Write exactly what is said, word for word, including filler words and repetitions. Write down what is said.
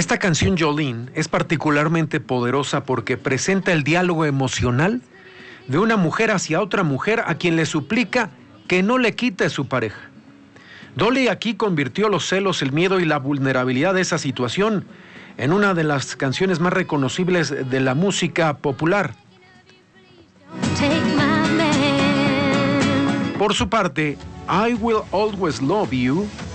Esta canción Jolene es particularmente poderosa porque presenta el diálogo emocional de una mujer hacia otra mujer a quien le suplica que no le quite su pareja. Dolly aquí convirtió los celos, el miedo y la vulnerabilidad de esa situación en una de las canciones más reconocibles de la música popular. Por su parte, I Will Always Love You